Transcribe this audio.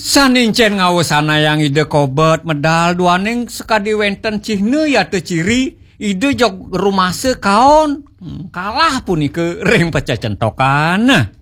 Sanincen ngawesana yang ide kobet medal duaning sekadi wenten cihne ya teu ciri ide jog rumase kaon kalah punike ring pecacentokan.